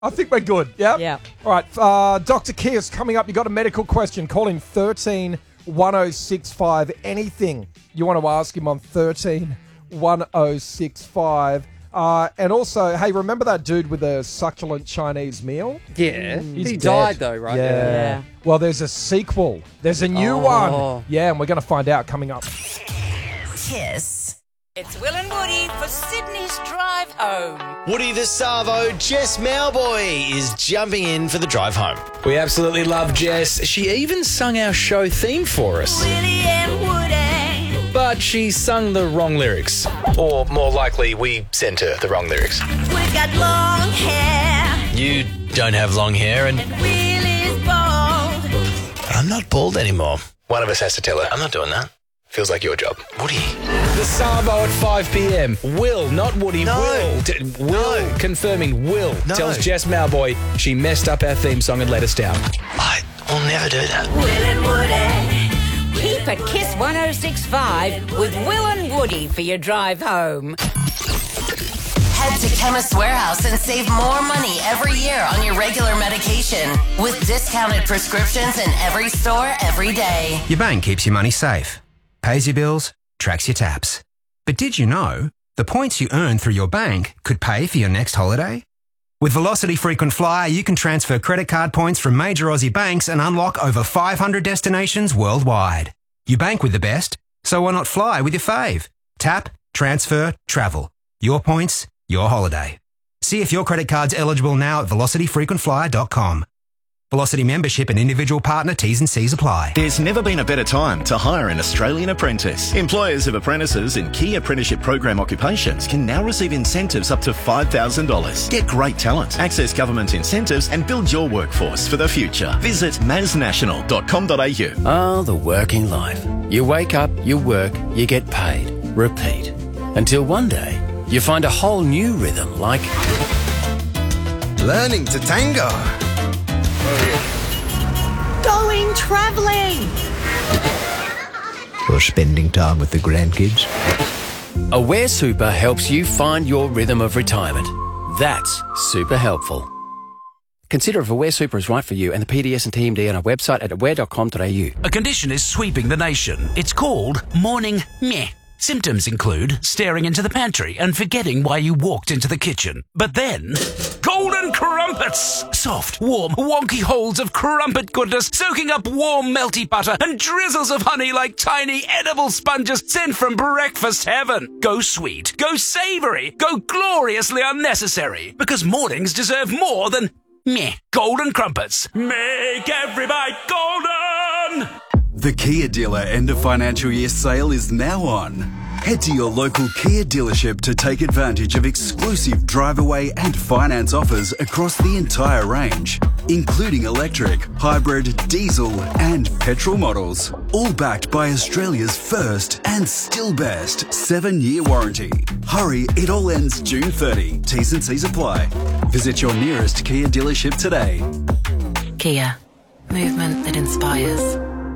I think we're good. Yep. Yeah. All right. Dr. Keir's coming up. You got a medical question. Call in 13 1065. Anything you want to ask him on 13 1065. And also, hey, remember that dude with the succulent Chinese meal? Yeah. He's He dead. died, though, right? Yeah. Well, there's a sequel. There's a new one. Yeah, and we're going to find out coming up. Kiss. It's Will and Woody for Sydney's Drive Home. Woody the Savo, Jess Mowboy is jumping in for the drive home. We absolutely love Jess. She even sung our show theme for us. Willie and Woody. But she sung the wrong lyrics. Or more likely, we sent her the wrong lyrics. We've got long hair. You don't have long hair and Willie's bald. I'm not bald anymore. One of us has to tell her. I'm not doing that. Feels like your job. Woody. The Savo at 5 p.m. Will, not Woody. No. Will. Confirming Will No. tells Jess Mowboy she messed up our theme song and let us down. I will never do that. Will and Woody. Keep at Kiss 106.5 with Will and Woody for your drive home. Head to Chemist Warehouse and save more money every year on your regular medication with discounted prescriptions in every store every day. Your bank keeps your money safe, pays your bills, tracks your taps. But did you know the points you earn through your bank could pay for your next holiday? With Velocity Frequent Flyer, you can transfer credit card points from major Aussie banks and unlock over 500 destinations worldwide. You bank with the best, so why not fly with your fave? Tap, transfer, travel. Your points, your holiday. See if your credit card's eligible now at velocityfrequentflyer.com. Velocity membership and individual partner T's and C's apply. There's never been a better time to hire an Australian apprentice. Employers of apprentices in key apprenticeship program occupations can now receive incentives up to $5,000. Get great talent, access government incentives and build your workforce for the future. Visit masnational.com.au. Ah, the working life. You wake up, you work, you get paid. Repeat. Until one day, you find a whole new rhythm like learning to tango. Going travelling. Or spending time with the grandkids. Aware Super helps you find your rhythm of retirement. That's super helpful. Consider if Aware Super is right for you and the PDS and TMD on our website at aware.com.au. A condition is sweeping the nation. It's called morning meh. Symptoms include staring into the pantry and forgetting why you walked into the kitchen. But then, golden crumpets! Soft, warm, wonky holes of crumpet goodness soaking up warm, melty butter and drizzles of honey like tiny edible sponges sent from breakfast heaven. Go sweet, go savoury, go gloriously unnecessary. Because mornings deserve more than meh. Golden crumpets. Make every bite golden! The Kia dealer end of financial year sale is now on. Head to your local Kia dealership to take advantage of exclusive drive-away and finance offers across the entire range, including electric, hybrid, diesel and petrol models. All backed by Australia's first and still best 7-year warranty. Hurry, it all ends June 30. T's and C's apply. Visit your nearest Kia dealership today. Kia. Movement that inspires.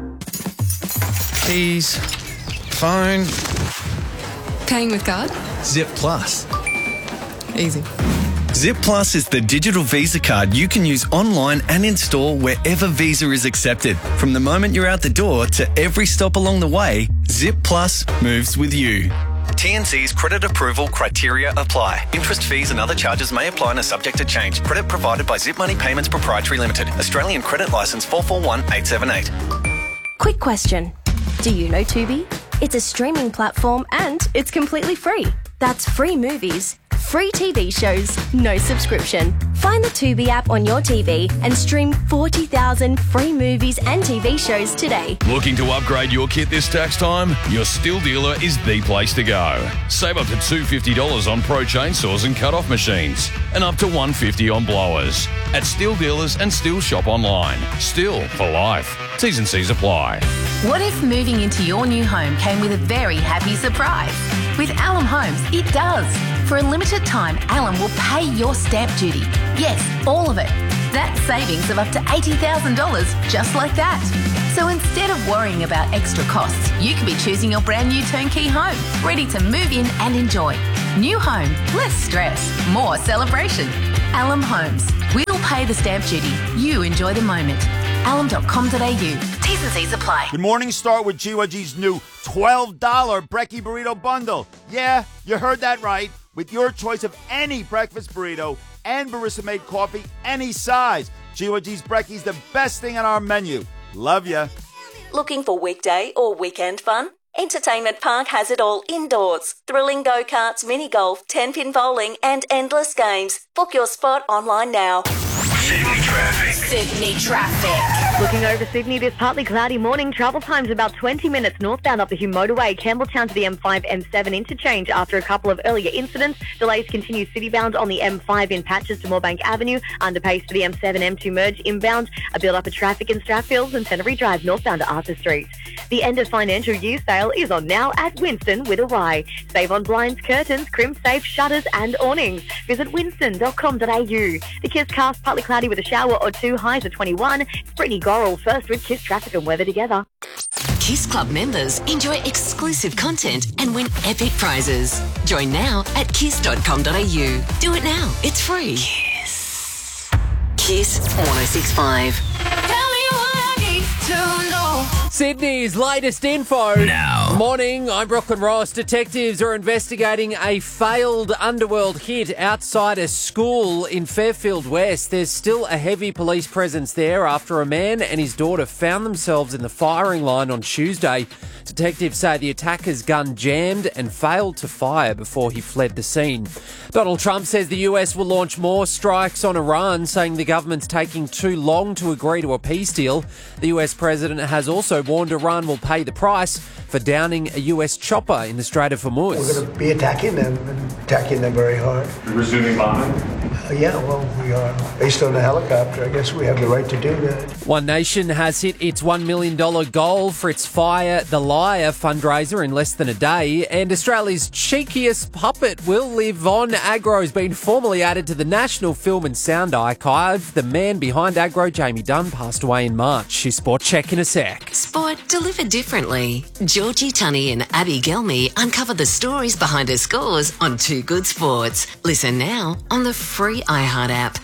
Keys, phone. Paying with card? Zip Plus. Easy. Zip Plus is the digital Visa card you can use online and in store wherever Visa is accepted. From the moment you're out the door to every stop along the way, Zip Plus moves with you. TNC's credit approval criteria apply. Interest, fees and other charges may apply and are subject to change. Credit provided by Zip Money Payments Proprietary Limited. Australian Credit Licence 441878. Quick question. Do you know Tubi? It's a streaming platform and it's completely free. That's free movies, free TV shows, no subscription. Find the Tubi app on your TV and stream 40,000 free movies and TV shows today. Looking to upgrade your kit this tax time? Your Stihl dealer is the place to go. Save up to $250 on Pro chainsaws and cut-off machines and up to $150 on blowers. At Stihl dealers and Stihl shop online. Stihl for life. T's and C's apply. What if moving into your new home came with a very happy surprise? With Alum Homes, it does. For a limited time, Alum will pay your stamp duty. Yes, all of it. That's savings of up to $80,000 just like that. So instead of worrying about extra costs, you could be choosing your brand new turnkey home, ready to move in and enjoy. New home, less stress, more celebration. Alum Homes. We're pay the stamp duty. You enjoy the moment. Alum.com.au. T's and C's apply. Good morning. Start with GYG's new $12 Brekkie Burrito Bundle. Yeah, you heard that right. With your choice of any breakfast burrito and barista-made coffee, any size. GYG's Brekkie's the best thing on our menu. Love ya. Looking for weekday or weekend fun? Entertainment Park has it all indoors. Thrilling go-karts, mini-golf, 10-pin bowling and endless games. Book your spot online now. Sydney traffic. Sydney traffic. Looking over Sydney, this partly cloudy morning. Travel times about 20 minutes northbound up the Hume Motorway, Campbelltown to the M5-M7 interchange after a couple of earlier incidents. Delays continue citybound on the M5 in patches to Moorebank Avenue. Underpace for the M7-M2 merge inbound. A build-up of traffic in Strathfields and Centenary Drive northbound to Arthur Street. The end of financial year sale is on now at Winston with a Y. Save on blinds, curtains, crimp safe, shutters and awnings. Visit winston.com.au. The Kiss cast partly cloudy with a shower or two, highs of 21. Brittany Gorrell first with Kiss traffic and weather together. Kiss Club members enjoy exclusive content and win epic prizes. Join now at kiss.com.au. Do it now. It's free. Kiss 106.5. Sydney's latest info. Now. Morning, I'm Brooklyn Ross. Detectives are investigating a failed underworld hit outside a school in Fairfield West. There's still a heavy police presence there after a man and his daughter found themselves in the firing line on Tuesday. Detectives say the attacker's gun jammed and failed to fire before he fled the scene. Donald Trump says the US will launch more strikes on Iran, saying the government's taking too long to agree to a peace deal. The US president has also warned Iran will pay the price for downing a US chopper in the Strait of Hormuz. We're going to be attacking them and attacking them very hard. Resuming bombing? Yeah, well, we are. Based on the helicopter, I guess we have the right to do that. One Nation has hit its $1 million goal for its Fire the Liar fundraiser in less than a day, and Australia's cheekiest puppet will live on. Agro's been formally added to the National Film and Sound Archive. The man behind Agro, Jamie Dunn, passed away in March. His Sport Check in a sec. Sport delivered differently. Georgie Tunney and Abby Gelmy uncover the stories behind her scores on Too Good Sports. Listen now on the free iHeart app.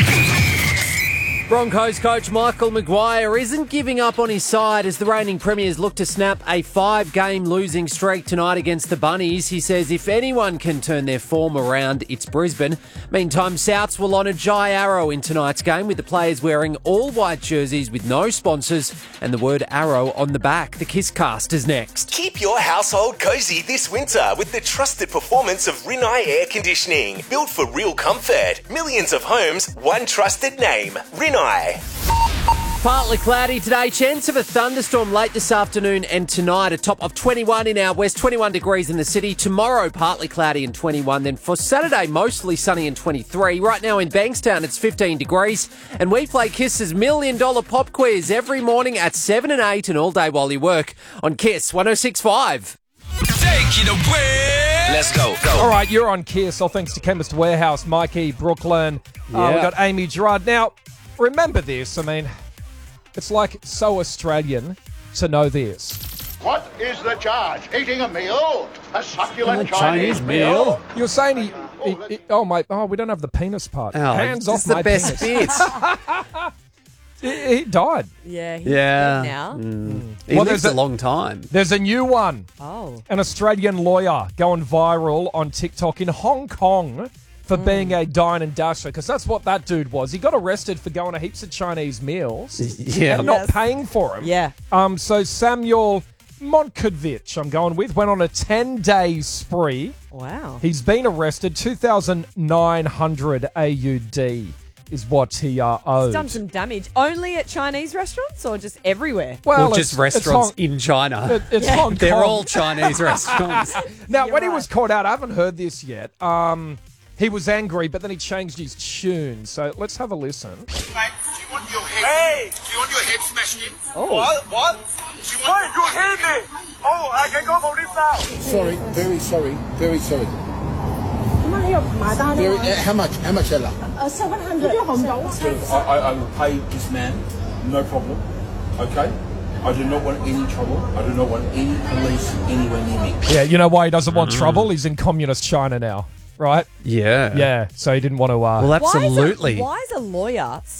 Broncos coach Michael Maguire isn't giving up on his side as the reigning premiers look to snap a 5-game losing streak tonight against the Bunnies. He says if anyone can turn their form around, it's Brisbane. Meantime, Souths will honour Jai Arrow in tonight's game with the players wearing all white jerseys with no sponsors and the word Arrow on the back. The Kiss cast is next. Keep your household cosy this winter with the trusted performance of Rinnai Air Conditioning. Built for real comfort. Millions of homes, one trusted name. Rinnai. Partly cloudy today. Chance of a thunderstorm late this afternoon and tonight. A top of 21 in our west, 21 degrees in the city. Tomorrow, partly cloudy and 21. Then for Saturday, mostly sunny and 23. Right now in Bankstown, it's 15 degrees. And we play Kiss's $1 million pop quiz every morning at 7 and 8 and all day while you work on Kiss 106.5. Take it away. Let's go. All right, you're on Kiss. All thanks to Chemist Warehouse, Mikey, Brooklyn. We've got Amy Gerard. Now, remember this. I mean, it's like so Australian to know this. What is the charge? Eating a meal? A succulent Chinese meal? You're saying he we don't have the penis part. Oh, Hands off the my best penis. He died. Yeah, he's dead now. He lived a long time. There's a new one. Oh. An Australian lawyer going viral on TikTok in Hong Kong for being a dine and dasher, because that's what that dude was. He got arrested for going to heaps of Chinese meals and not paying for them. Yeah. So Samuel Montkovich, I'm going with, went on a 10-day spree. Wow. He's been arrested. 2,900 AUD is what he owed. He's done some damage. Only at Chinese restaurants or just everywhere? Well, just restaurants in China. It's Hong Kong. They're all Chinese restaurants. Now, when he was caught out, I haven't heard this yet. He was angry, but then he changed his tune. So let's have a listen. Mate, do you want your head? Do you want your head smashed in? Oh. What? Do you want your head there? Oh, I can go for this now. Sorry, very sorry, very sorry. How much? How much? 700. I will pay this man, no problem. Okay? I do not want any trouble. I do not want any police anywhere near me. Yeah, you know why he doesn't want trouble? He's in communist China now, right? Yeah. Yeah, so he didn't want to... well, absolutely. Why is a lawyer